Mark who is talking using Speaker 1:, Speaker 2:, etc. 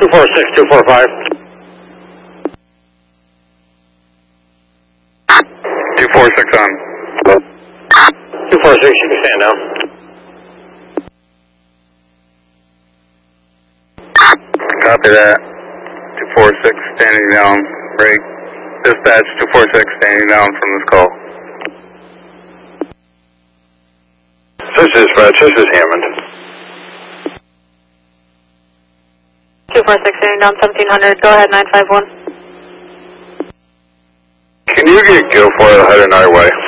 Speaker 1: 246, 245.
Speaker 2: 246 on.
Speaker 1: 246, you can stand down.
Speaker 2: Copy that. 246 standing down. Break. Dispatch 246 standing down from this call.
Speaker 3: This is Dispatch, this is Hammond.
Speaker 4: 246 standing down 1700, go ahead 951.
Speaker 3: Can you get Guilfoyle heading our way?